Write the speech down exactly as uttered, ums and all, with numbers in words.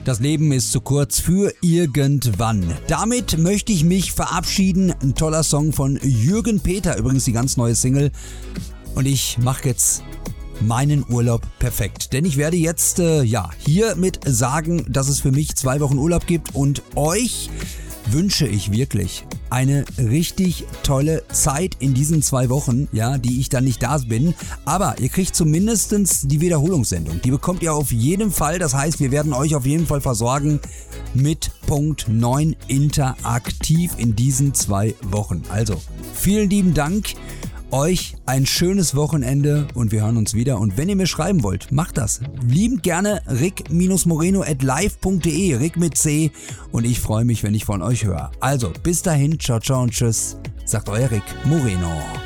Das Leben ist zu kurz für irgendwann. Damit möchte ich mich verabschieden. Ein toller Song von Jürgen Peter, übrigens die ganz neue Single. Und ich mache jetzt meinen Urlaub perfekt. Denn ich werde jetzt äh, ja hiermit sagen, dass es für mich zwei Wochen Urlaub gibt und euch wünsche ich wirklich eine richtig tolle Zeit in diesen zwei Wochen, ja, die ich dann nicht da bin. Aber ihr kriegt zumindestens die Wiederholungssendung. Die bekommt ihr auf jeden Fall. Das heißt, wir werden euch auf jeden Fall versorgen mit Punkt neun interaktiv in diesen zwei Wochen. Also, vielen lieben Dank. Euch ein schönes Wochenende und wir hören uns wieder. Und wenn ihr mir schreiben wollt, macht das. Liebend gerne rick-moreno at live punkt de, Rick mit C. Und ich freue mich, wenn ich von euch höre. Also, bis dahin, ciao, ciao und tschüss, sagt euer Rick Moreno.